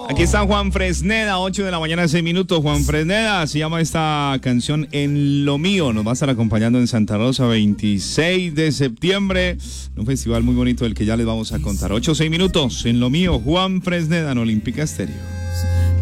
Aquí está Juan Fresneda, 8 de la mañana, 6 minutos. Juan Fresneda, se llama esta canción En lo mío. Nos va a estar acompañando en Santa Rosa, 26 de septiembre. Un festival muy bonito del que ya les vamos a contar. 8, 6 minutos. En lo mío, Juan Fresneda en Olímpica Estéreo.